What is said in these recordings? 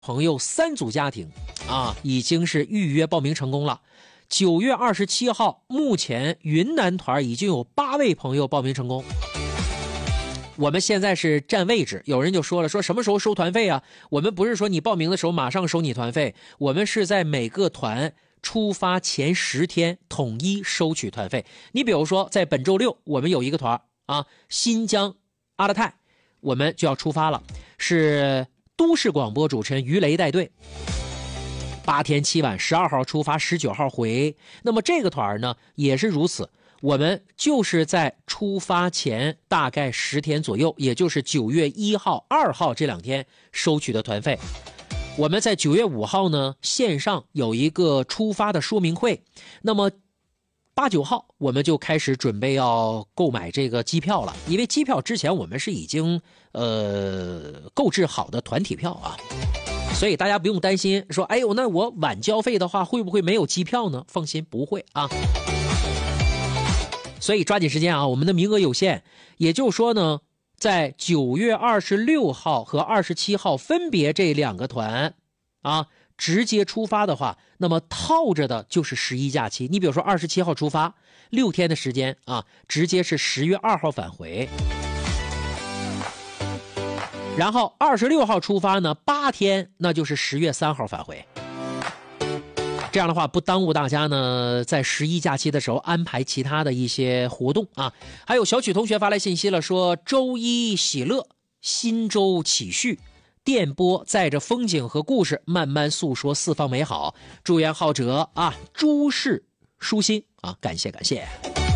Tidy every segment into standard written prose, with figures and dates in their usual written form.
朋友3组家庭啊，已经是预约报名成功了。9月27号，目前云南团已经有8位朋友报名成功。我们现在是占位置，有人就说了，说什么时候收团费啊？我们不是说你报名的时候马上收你团费，我们是在每个团出发前10天统一收取团费。你比如说，在本周六，我们有一个团啊，新疆阿勒泰，我们就要出发了，是都市广播主持人于雷带队。8天7晚，12号出发，19号回。那么这个团呢也是如此，我们就是在出发前大概10天左右，也就是9月1号、2号这2天收取的团费。我们在9月5号呢线上有一个出发的说明会，那么8、9号我们就开始准备要购买这个机票了，因为机票之前我们是已经购置好的团体票啊，所以大家不用担心说，哎呦，那我晚交费的话会不会没有机票呢？放心，不会啊。所以抓紧时间啊，我们的名额有限，也就是说呢，在9月26号和27号分别这2个团啊直接出发的话，那么套着的就是11假期。你比如说27号出发，6天的时间啊，直接是10月2号返回。然后26号出发呢，8天，那就是10月3号返回。这样的话不耽误大家呢在11假期的时候安排其他的一些活动啊。还有小曲同学发来信息了，说周一喜乐，新周启序，电波载着风景和故事，慢慢诉说四方美好。祝愿浩哲啊诸事舒心啊，感谢感谢。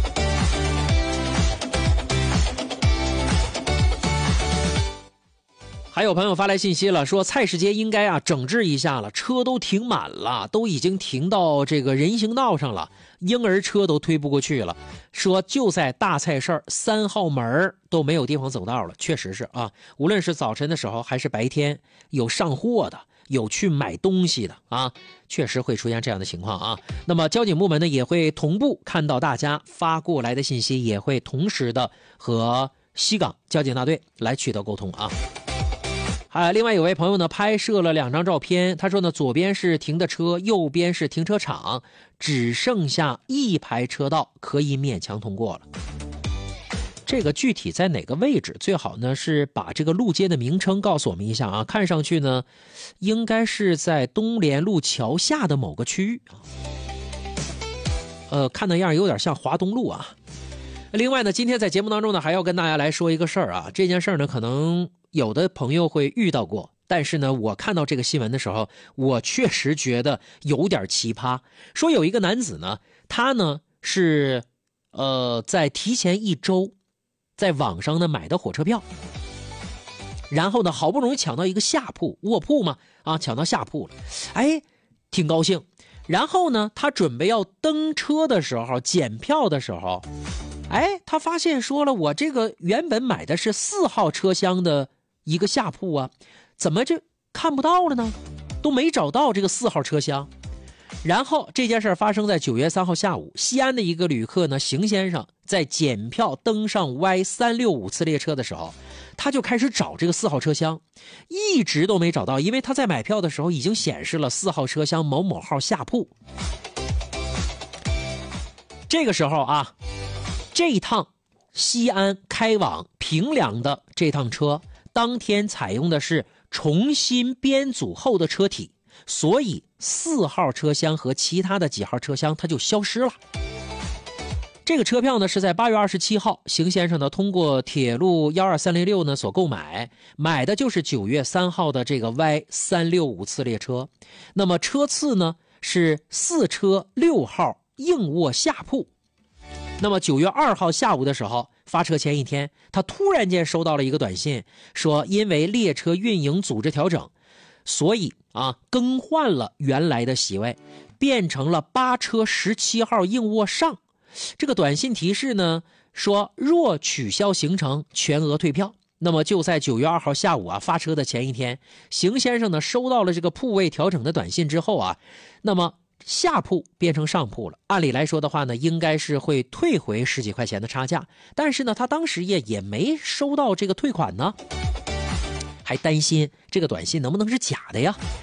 还有朋友发来信息了，说菜市街应该啊整治一下了，车都停满了，都已经停到这个人行道上了，婴儿车都推不过去了。说就在大菜市3号门都没有地方走道了，确实是啊，无论是早晨的时候还是白天，有上货的，有去买东西的啊，确实会出现这样的情况啊。那么交警部门呢也会同步看到大家发过来的信息，也会同时的和西港交警大队来取得沟通啊。另外有位朋友呢拍摄了2张照片，他说呢左边是停的车，右边是停车场，只剩下1排车道可以勉强通过了。这个具体在哪个位置，最好呢是把这个路街的名称告诉我们一下啊。看上去呢应该是在东联路桥下的某个区域啊，看那样有点像华东路啊。另外呢，今天在节目当中呢还要跟大家来说一个事儿啊，这件事儿呢可能有的朋友会遇到过，但是呢我看到这个新闻的时候，我确实觉得有点奇葩。说有一个男子呢，他呢是在提前1周在网上呢买的火车票，然后呢好不容易抢到一个下铺，卧铺嘛啊，抢到下铺了，哎，挺高兴。然后呢他准备要登车的时候，检票的时候，哎，他发现说了，我这个原本买的是4号车厢的一个下铺啊，怎么就看不到了呢？都没找到这个4号车厢。然后这件事发生在9月3号下午，西安的一个旅客呢，邢先生在检票登上 Y365 次列车的时候，他就开始找这个4号车厢，一直都没找到，因为他在买票的时候已经显示了4号车厢某某号下铺。这个时候啊，这一趟西安开往平凉的这趟车，当天采用的是重新编组后的车体，所以4号车厢和其他的几号车厢它就消失了。这个车票呢是在8月27号，邢先生呢通过铁路12306呢所购买，买的就是9月3号的这个 Y365 次列车。那么车次呢是4车6号硬卧下铺。那么9月2号下午的时候，发车前1天，他突然间收到了一个短信，说因为列车运营组织调整，所以更换了原来的席位，变成了8车17号硬卧上。这个短信提示呢说，若取消行程全额退票。那么就在9月2号下午发车的前1天，邢先生呢收到了这个铺位调整的短信之后那么下铺变成上铺了，按理来说的话呢，应该是会退回10几块钱的差价，但是呢他当时也没收到这个退款呢。 还担心这个短信能不能是假的呀？